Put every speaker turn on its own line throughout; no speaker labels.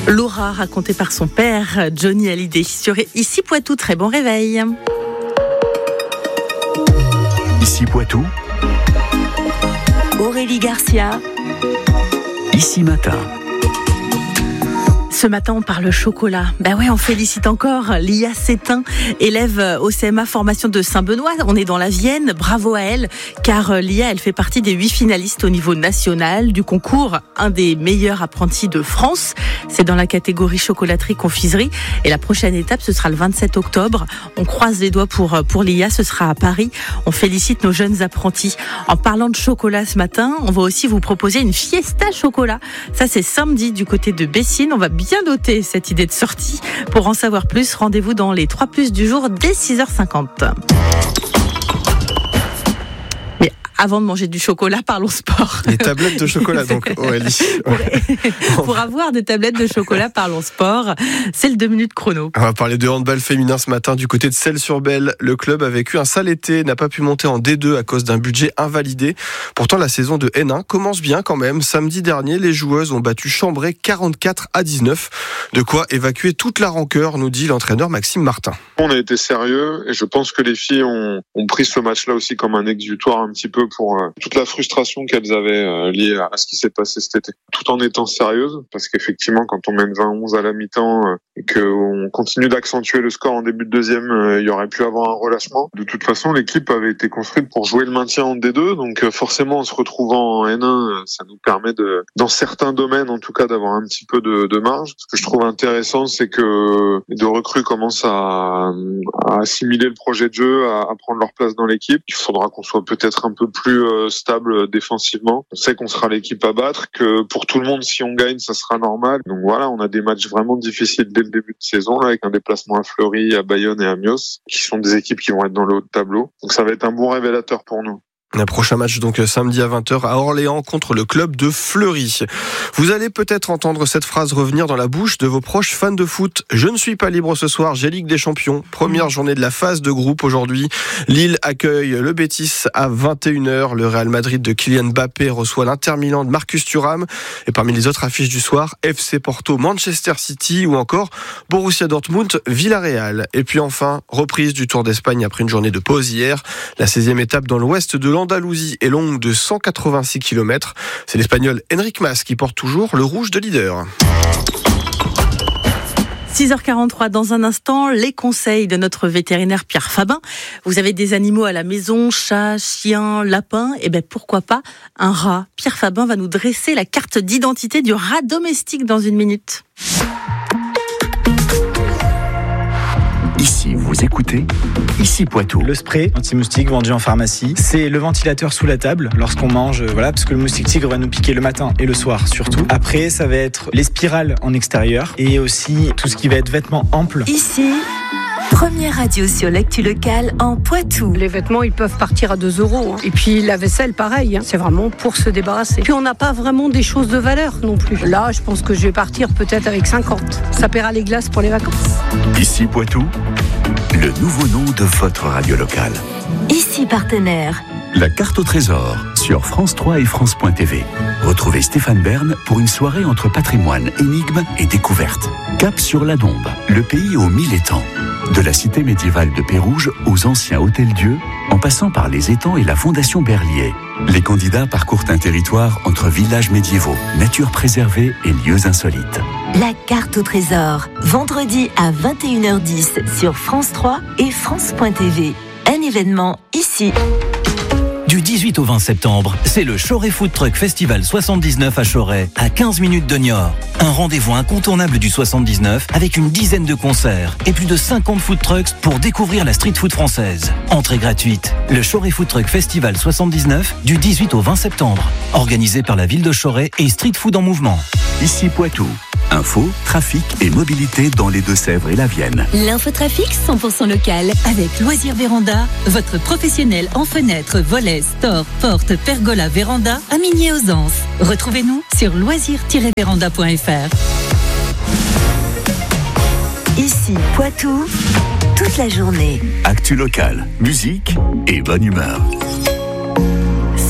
Laura, racontée par son père, Johnny Hallyday, sur Ici Poitou. Très bon réveil.
Ici Poitou,
Aurélie Garcia.
Ici Matin.
Ce matin, on parle chocolat. Ben ouais, on félicite encore Lia Sétain, élève au CMA Formation de Saint-Benoît. On est dans la Vienne. Bravo à elle, car Lia, elle fait partie des 8 finalistes au niveau national du concours, un des meilleurs apprentis de France. C'est dans la catégorie chocolaterie-confiserie. Et la prochaine étape, ce sera le 27 octobre. On croise les doigts pour Lia. Ce sera à Paris. On félicite nos jeunes apprentis. En parlant de chocolat ce matin, on va aussi vous proposer une fiesta chocolat. Ça, c'est samedi du côté de Bessines. On va bien noter cette idée de sortie. Pour en savoir plus, rendez-vous dans les 3+ du jour dès 6h50. Mais avant de manger du chocolat, parlons sport.
Les tablettes de chocolat, donc, Aurélie.
Pour avoir des tablettes de chocolat, parlons sport. C'est le 2 minutes chrono.
On va parler de handball féminin ce matin du côté de Celles-sur-Belle. Le club a vécu un sale été, n'a pas pu monter en D2 à cause d'un budget invalidé. Pourtant, la saison de N1 commence bien quand même. Samedi dernier, les joueuses ont battu Chambray 44-19. De quoi évacuer toute la rancœur, nous dit l'entraîneur Maxime Martin.
On a été sérieux et je pense que les filles ont pris ce match-là aussi comme un exutoire un petit peu pour toute la frustration qu'elles avaient liée à ce qui s'est passé cet été. Tout en étant sérieuses, parce qu'effectivement, quand on mène 20-11 à la mi-temps et qu'on continue d'accentuer le score en début de deuxième, il y aurait pu avoir un relâchement. De toute façon, l'équipe avait été construite pour jouer le maintien en D2, donc forcément, en se retrouvant en N1, ça nous permet dans certains domaines, en tout cas, d'avoir un petit peu de marge. Ce que je trouve intéressant, c'est que les deux recrues commencent à assimiler le projet de jeu, à prendre leur place dans l'équipe. Il faudra qu'on soit peut-être un peu plus stable défensivement. On sait qu'on sera l'équipe à battre, que pour tout le monde, si on gagne, ça sera normal. Donc voilà, on a des matchs vraiment difficiles dès le début de saison, là, avec un déplacement à Fleury, à Bayonne et à Mios, qui sont des équipes qui vont être dans le haut de tableau. Donc ça va être un bon révélateur pour nous.
Un prochain match donc samedi à 20h à Orléans contre le club de Fleury. Vous allez peut-être entendre cette phrase revenir dans la bouche de vos proches fans de foot. Je ne suis pas libre ce soir, j'ai Ligue des Champions. Première journée de la phase de groupe aujourd'hui. Lille accueille le Betis à 21h. Le Real Madrid de Kylian Mbappé reçoit l'Inter Milan de Marcus Thuram. Et parmi les autres affiches du soir, FC Porto, Manchester City ou encore Borussia Dortmund, Villarreal. Et puis enfin, reprise du Tour d'Espagne après une journée de pause hier. La 16e étape dans l'ouest de l'Andalousie est longue de 186 km. C'est l'Espagnol Enric Mas qui porte toujours le rouge de leader.
6h43, dans un instant, les conseils de notre vétérinaire Pierre Fabin. Vous avez des animaux à la maison, chats, chiens, lapins, et bien pourquoi pas un rat. Pierre Fabin va nous dresser la carte d'identité du rat domestique dans une minute.
Ici, vous écoutez Ici Poitou.
Le spray anti-moustique vendu en pharmacie, c'est le ventilateur sous la table lorsqu'on mange, parce que le moustique tigre va nous piquer le matin et le soir surtout. Après, ça va être les spirales en extérieur et aussi tout ce qui va être vêtements amples.
Ici, première radio sur l'actu locale en Poitou.
Les vêtements, ils peuvent partir à 2 €. Et puis la vaisselle, pareil. C'est vraiment pour se débarrasser. Puis on n'a pas vraiment des choses de valeur non plus. Là, je pense que je vais partir peut-être avec 50. Ça paiera les glaces pour les vacances.
Ici Poitou, le nouveau nom de votre radio locale.
Ici partenaire.
La carte au trésor sur France 3 et France.tv. Retrouvez Stéphane Bern pour une soirée entre patrimoine, énigmes et découvertes. Cap sur la Dombe, le pays aux 1000 étangs. De la cité médiévale de Pérouge aux anciens hôtels-dieux, en passant par les étangs et la fondation Berlier. Les candidats parcourent un territoire entre villages médiévaux, nature préservée et lieux insolites.
La carte au trésor, vendredi à 21h10 sur France 3 et France.tv. Un événement ici.
Du 18 au 20 septembre, c'est le Choret Food Truck Festival 79 à Choret, à 15 minutes de Niort. Un rendez-vous incontournable du 79 avec une dizaine de concerts et plus de 50 food trucks pour découvrir la street food française. Entrée gratuite. Le Choret Food Truck Festival 79 du 18 au 20 septembre. Organisé par la ville de Choret et Street Food en Mouvement.
Ici Poitou. Info, trafic et mobilité dans les Deux-Sèvres et la Vienne.
L'infotrafic 100% local avec Loisirs Véranda, votre professionnel en fenêtres, volets, stores, portes, pergola, véranda à Migné-aux-Anses. Retrouvez-nous sur loisirs-véranda.fr.
Ici Poitou, toute la journée.
Actu locale, musique et bonne humeur.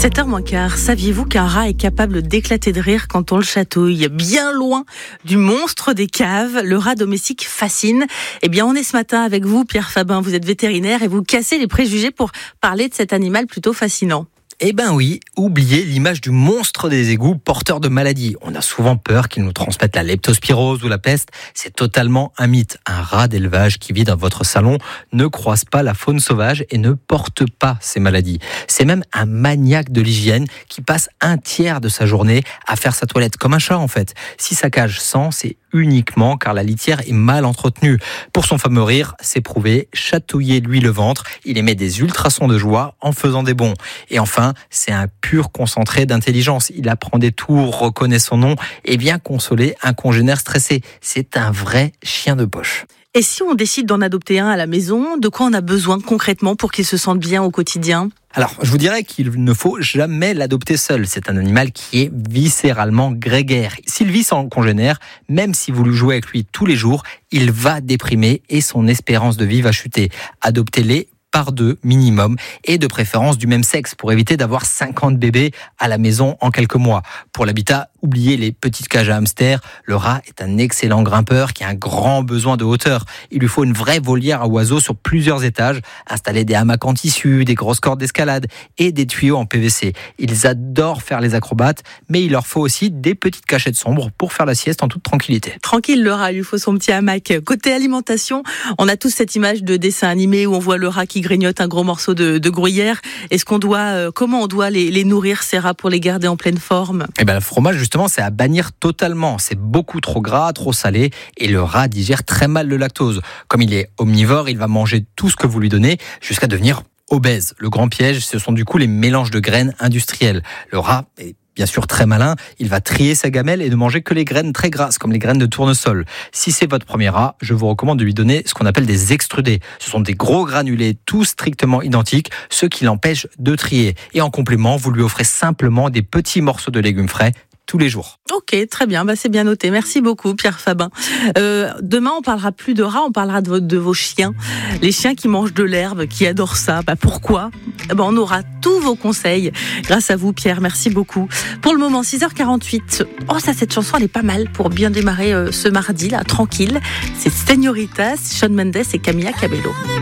7h moins quart, saviez-vous qu'un rat est capable d'éclater de rire quand on le chatouille? Bien loin du monstre des caves, le rat domestique fascine. Eh bien, on est ce matin avec vous, Pierre Fabin, vous êtes vétérinaire et vous cassez les préjugés pour parler de cet animal plutôt fascinant.
Eh ben oui, oubliez l'image du monstre des égouts porteur de maladies. On a souvent peur qu'il nous transmette la leptospirose ou la peste. C'est totalement un mythe. Un rat d'élevage qui vit dans votre salon ne croise pas la faune sauvage et ne porte pas ces maladies. C'est même un maniaque de l'hygiène qui passe un tiers de sa journée à faire sa toilette, comme un chat en fait. Si sa cage sent, c'est uniquement car la litière est mal entretenue. Pour son fameux rire, c'est prouvé, chatouillez-lui le ventre, il émet des ultrasons de joie en faisant des bonds. Et enfin, c'est un pur concentré d'intelligence. Il apprend des tours, reconnaît son nom et vient consoler un congénère stressé. C'est un vrai chien de poche.
Et si on décide d'en adopter un à la maison, de quoi on a besoin concrètement pour qu'il se sente bien au quotidien ?
Alors, je vous dirais qu'il ne faut jamais l'adopter seul. C'est un animal qui est viscéralement grégaire. S'il vit sans congénère, même si vous jouez avec lui tous les jours, il va déprimer et son espérance de vie va chuter. Adoptez-les par 2 minimum et de préférence du même sexe pour éviter d'avoir 50 bébés à la maison en quelques mois. Pour l'habitat, oubliez les petites cages à hamsters. Le rat est un excellent grimpeur qui a un grand besoin de hauteur. Il lui faut une vraie volière à oiseaux sur plusieurs étages, installer des hamacs en tissu, des grosses cordes d'escalade et des tuyaux en PVC. Ils adorent faire les acrobates, mais il leur faut aussi des petites cachettes sombres pour faire la sieste en toute tranquillité.
Tranquille, le rat, il lui faut son petit hamac. Côté alimentation, on a tous cette image de dessin animé où on voit le rat qui grignote un gros morceau de gruyère. Est-ce qu'on doit, comment on doit les nourrir, ces rats, pour les garder en pleine forme ?
Eh ben, le fromage, justement, c'est à bannir totalement. C'est beaucoup trop gras, trop salé, et le rat digère très mal le lactose. Comme il est omnivore, il va manger tout ce que vous lui donnez jusqu'à devenir obèse. Le grand piège, ce sont du coup les mélanges de graines industrielles. Le rat est bien sûr très malin, il va trier sa gamelle et ne manger que les graines très grasses, comme les graines de tournesol. Si c'est votre premier rat, je vous recommande de lui donner ce qu'on appelle des extrudés. Ce sont des gros granulés, tous strictement identiques, ce qui l'empêche de trier. Et en complément, vous lui offrez simplement des petits morceaux de légumes frais tous les jours.
Ok, très bien, c'est bien noté. Merci beaucoup, Pierre Fabin. Demain, on parlera plus de rats, on parlera de vos chiens. Les chiens qui mangent de l'herbe, qui adorent ça. Pourquoi ? On aura tous vos conseils grâce à vous, Pierre. Merci beaucoup. Pour le moment, 6h48. Cette chanson, elle est pas mal pour bien démarrer ce mardi, là, tranquille. C'est Señoritas, Shawn Mendes et Camila Cabello.